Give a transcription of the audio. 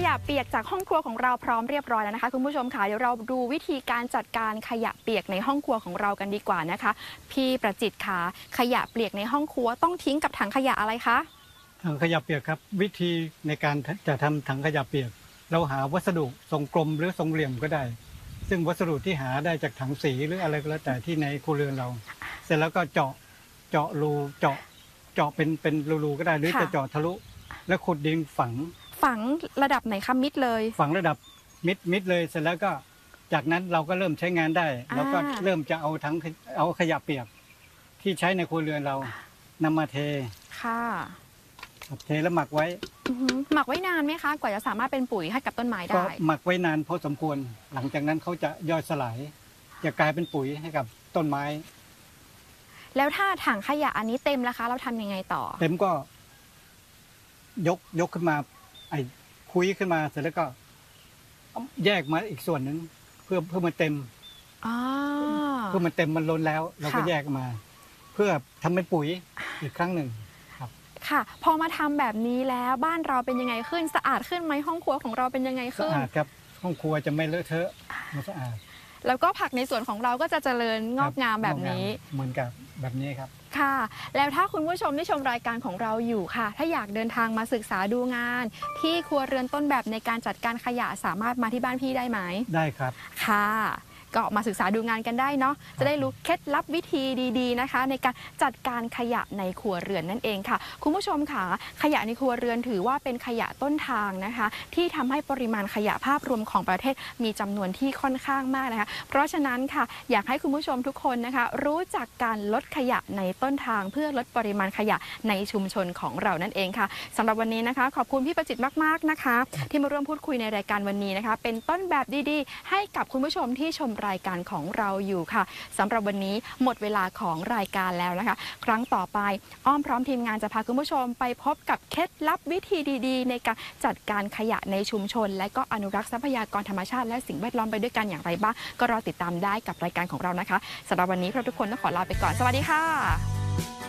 ยะเปียกจากห้องครัวของเราพร้อมเรียบร้อยแล้วนะคะคุณผู้ชมค่ะเดี๋ยวเราดูวิธีการจัดการขยะเปียกในห้องครัวของเรากันดีกว่านะคะพี่ประจิตรค่ะขยะเปียกในห้องครัวต้องทิ้งกับถังขยะอะไรคะถังขยะเปียกครับวิธีในการจะทำถังขยะเปียกเราหาวัสดุทรงกลมหรือทรงเหลี่ยมก็ได้ซึ่งวัสดุที่หาได้จากถังสีหรืออะไรก็แล้วแต่ที่ในครัวเรือนเราเสร็จแล้วก็เจาะรูเจาะเป็นรูก็ได้หรือจะเจาะทะลุแล้วขุดดินฝังระดับไหนคะมิดเลยฝังระดับมิดเลยเสร็จแล้วก็จากนั้นเราก็เริ่มใช้งานได้เราก็เริ่มจะเอาขยะเปียกที่ใช้ในครัวเรือนเรานำมาเทค่ะเทแล้วหมักไว้หมักไว้นานไหมคะกว่าจะสามารถเป็นปุ๋ยให้กับต้นไม้ได้ก็หมักไว้นานพอสมควรหลังจากนั้นเขาจะย่อยสลายจะกลายเป็นปุ๋ยให้กับต้นไม้แล้วถ้าถังขยะอันนี้เต็มแล้วคะเราทำยังไงต่อเต็มก็ยกขึ้นมาคุยขึ้นมาเสร็จแล้วก็แยกมาอีกส่วนหนึ่งเพื่อมันเต็มเพื่อมันเต็มมันล้นแล้วเราก็แยกมาเพื่อทำเป็นปุ๋ยอีกครั้งหนึ่งครับค่ะพอมาทำแบบนี้แล้วบ้านเราเป็นยังไงขึ้นสะอาดขึ้นไหมห้องครัวของเราเป็นยังไงขึ้นสะอาดครับห้องครัวจะไม่เลอะเทอะมันสะอาดแล้วก็ผักในสวนของเราก็จะเจริญงอกงามแบบนี้เหมือนกับแบบนี้ครับค่ะแล้วถ้าคุณผู้ชมที่ชมรายการของเราอยู่ค่ะถ้าอยากเดินทางมาศึกษาดูงานที่ครัวเรือนต้นแบบในการจัดการขยะสามารถมาที่บ้านพี่ได้ไหมได้ครับค่ะก็มาศึกษาดูงานกันได้เนาะจะได้รู้เคล็ดลับวิธีดีๆนะคะในการจัดการขยะในครัวเรือนนั่นเองค่ะคุณผู้ชมค่ะขยะในครัวเรือนถือว่าเป็นขยะต้นทางนะคะที่ทำให้ปริมาณขยะภาพรวมของประเทศมีจำนวนที่ค่อนข้างมากนะคะเพราะฉะนั้นค่ะอยากให้คุณผู้ชมทุกคนนะคะรู้จักการลดขยะในต้นทางเพื่อลดปริมาณขยะในชุมชนของเรานั่นเองค่ะสำหรับวันนี้นะคะขอบคุณพี่ประจิตรมากๆนะคะที่มาร่วมพูดคุยในรายการวันนี้นะคะเป็นต้นแบบดีๆให้กับคุณผู้ชมที่ชมรายการของเราอยู่ค่ะสำหรับวันนี้หมดเวลาของรายการแล้วนะคะครั้งต่อไปอ้อมพร้อมทีมงานจะพาคุณผู้ชมไปพบกับเคล็ดลับวิธีดีๆในการจัดการขยะในชุมชนและก็อนุรักษ์ทรัพยากรธรรมชาติและสิ่งแวดล้อมไปด้วยกันอย่างไรบ้างก็รอติดตามได้กับรายการของเรานะคะสำหรับวันนี้เราทุกคนต้องขอลาไปก่อนสวัสดีค่ะ